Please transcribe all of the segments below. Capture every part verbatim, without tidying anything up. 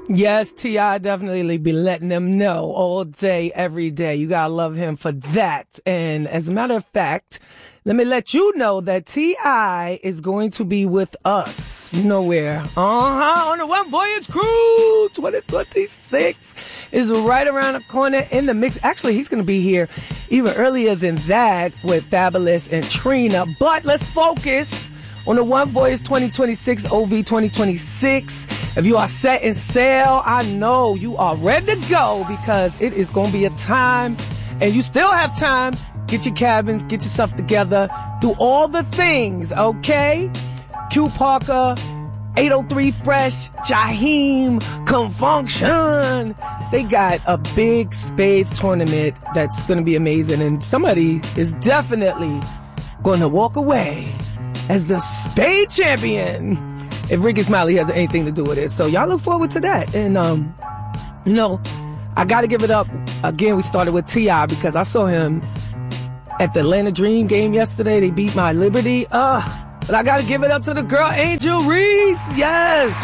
Yes, T I definitely be letting them know all day, every day. You gotta love him for that. And as a matter of fact, let me let you know that T I is going to be with us. You know where? Uh-huh, on the One Voyage Cruise twenty twenty-six is right around the corner in the mix. Actually, he's going to be here even earlier than that with Fabulous and Trina. But let's focus on the One Voyage twenty twenty-six, O V twenty twenty-six. If you are set in sail, I know you are ready to go because it is going to be a time, and you still have time. Get your cabins, get yourself together, do all the things, okay? Q Parker, eight oh three Fresh, Jaheim, Confunction. They got a big spades tournament that's going to be amazing, and somebody is definitely going to walk away as the spade champion if Ricky Smiley has anything to do with it. So y'all look forward to that. And, um, you know, I got to give it up. Again, we started with T I because I saw him at the Atlanta Dream game yesterday. They beat my Liberty. Ugh. But I got to give it up to the girl, Angel Reese. Yes.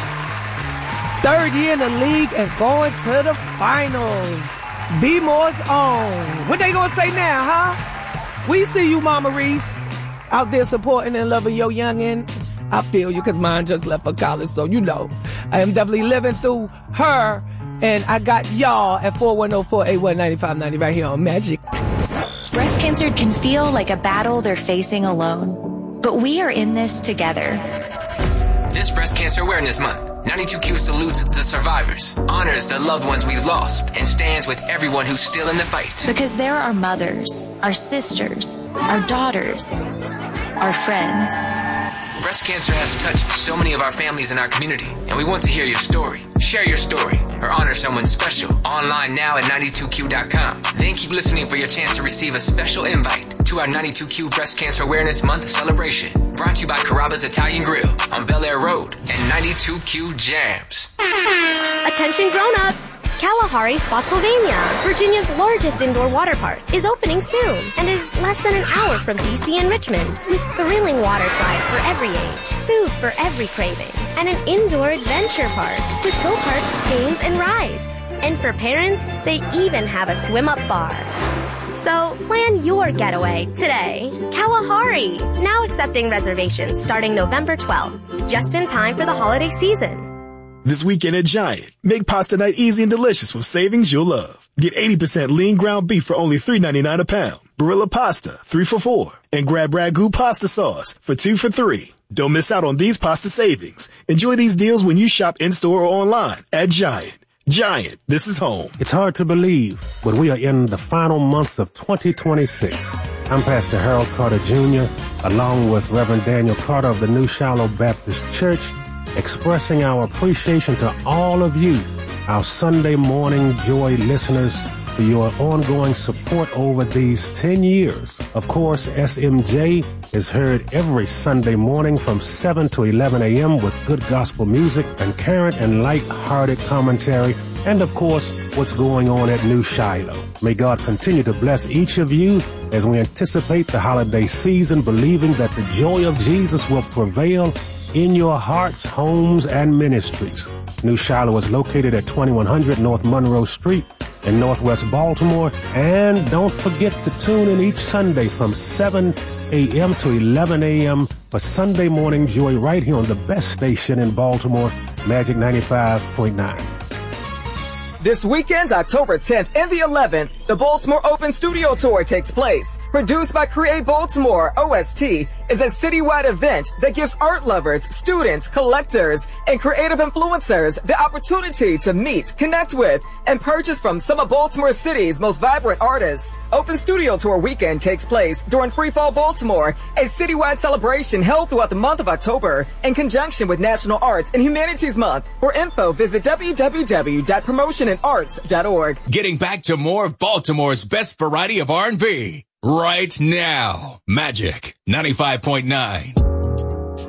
Third year in the league and going to the finals. B-More's own. What they going to say now, huh? We see you, Mama Reese, out there supporting and loving your youngin'. I feel you because mine just left for college, so you know. I am definitely living through her, and I got y'all at four one zero, four eight one, nine five nine zero right here on Magic. Breast cancer can feel like a battle they're facing alone, but we are in this together. This Breast Cancer Awareness Month, ninety-two Q salutes the survivors, honors the loved ones we've lost, and stands with everyone who's still in the fight. Because there are mothers, our sisters, our daughters, our friends. Breast cancer has touched so many of our families in our community, and we want to hear your story. Share your story or honor someone special online now at ninety-two Q dot com. Then keep listening for your chance to receive a special invite to our ninety-two Q Breast Cancer Awareness Month celebration. Brought to you by Carrabba's Italian Grill on Bel Air Road and ninety-two Q Jams. Attention grown-ups! Kalahari Spotsylvania, Virginia's largest indoor water park, is opening soon and is less than an hour from D C and Richmond, with thrilling water slides for every age, food for every craving, and an indoor adventure park with go-karts, games, and rides. And for parents, they even have a swim-up bar. So plan your getaway today. Kalahari, now accepting reservations starting November twelfth, just in time for the holiday season. This weekend at Giant, make pasta night easy and delicious with savings you'll love. Get eighty percent lean ground beef for only three ninety-nine a pound. Barilla pasta, three for four. And grab Ragu pasta sauce for two for three. Don't miss out on these pasta savings. Enjoy these deals when you shop in-store or online at Giant. Giant, this is home. It's hard to believe, but we are in the final months of twenty twenty-six. I'm Pastor Harold Carter Junior, along with Reverend Daniel Carter of the New Shiloh Baptist Church, expressing our appreciation to all of you, our Sunday Morning Joy listeners, for your ongoing support over these ten years. Of course, S M J is heard every Sunday morning from seven to eleven a.m. with good gospel music and current and light-hearted commentary, and of course, what's going on at New Shiloh. May God continue to bless each of you as we anticipate the holiday season, believing that the joy of Jesus will prevail in your hearts, homes, and ministries. New Shiloh is located at twenty-one hundred North Monroe Street in Northwest Baltimore. And don't forget to tune in each Sunday from seven a.m. to eleven a.m. for Sunday Morning Joy right here on the best station in Baltimore, Magic ninety-five point nine. This weekend, October tenth and the eleventh, the Baltimore Open Studio Tour takes place. Produced by Create Baltimore, O S T is a citywide event that gives art lovers, students, collectors, and creative influencers the opportunity to meet, connect with, and purchase from some of Baltimore City's most vibrant artists. Open Studio Tour weekend takes place during Free Fall Baltimore, a citywide celebration held throughout the month of October in conjunction with National Arts and Humanities Month. For info, visit w w w dot promotion and arts dot org. Getting back to more of Baltimore's best variety of R and B right now. Magic ninety-five point nine.